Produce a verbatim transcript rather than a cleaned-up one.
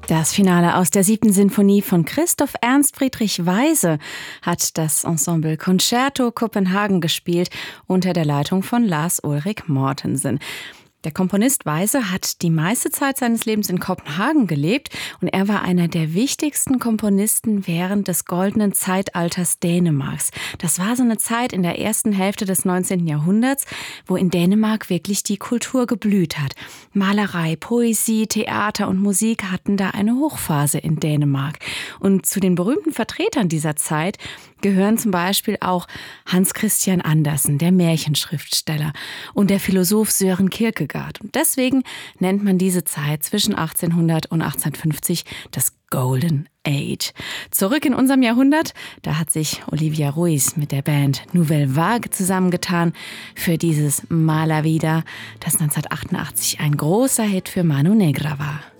Das Finale aus der siebten Sinfonie von Christoph Ernst Friedrich Weise hat das Ensemble Concerto Kopenhagen gespielt unter der Leitung von Lars Ulrik Mortensen. Der Komponist Weise hat die meiste Zeit seines Lebens in Kopenhagen gelebt und er war einer der wichtigsten Komponisten während des goldenen Zeitalters Dänemarks. Das war so eine Zeit in der ersten Hälfte des neunzehnten Jahrhunderts, wo in Dänemark wirklich die Kultur geblüht hat. Malerei, Poesie, Theater und Musik hatten da eine Hochphase in Dänemark. Und zu den berühmten Vertretern dieser Zeit gehören zum Beispiel auch Hans Christian Andersen, der Märchenschriftsteller, und der Philosoph Søren Kierkegaard. Und deswegen nennt man diese Zeit zwischen achtzehnhundert und achtzehnhundertfünfzig das Golden Age. Zurück in unserem Jahrhundert, da hat sich Olivia Ruiz mit der Band Nouvelle Vague zusammengetan für dieses Mala Vida, das neunzehnhundertachtundachtzig ein großer Hit für Manu Negra war.